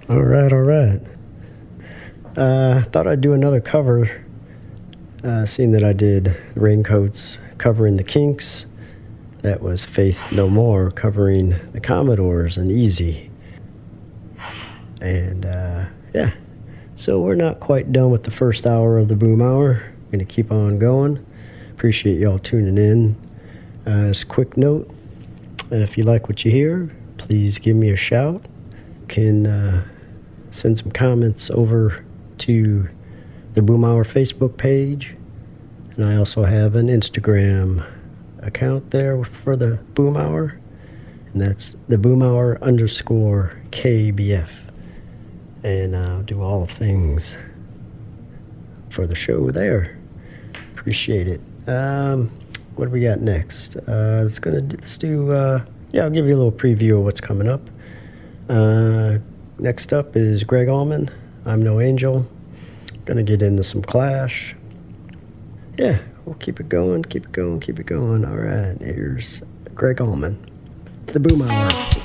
All right, all right. Thought I'd do another cover, seeing that I did Raincoats covering the Kinks. That was Faith No More covering the Commodores and Easy. And, yeah. So we're not quite done with the first hour of the Boom Hour. Going to keep on going. Appreciate y'all tuning in. As a quick note, if you like what you hear, please give me a shout. You can send some comments over to the Boom Hour Facebook page. And I also have an Instagram account there for the Boom Hour. And that's the Boom Hour _KBF. And I'll do all things for the show there. Appreciate it. What do we got next? I'll give you a little preview of what's coming up. Next up is Greg Allman, I'm No Angel. Gonna get into some Clash. Yeah, we'll keep it going. All right, here's Greg Allman. The Boom Hour.